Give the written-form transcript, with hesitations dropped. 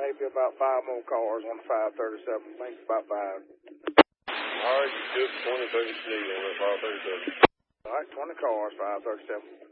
maybe about 5 more cars on the 537. I think about 5. All right, just 20, 30 speed on that 537. All right, 20 cars, 537.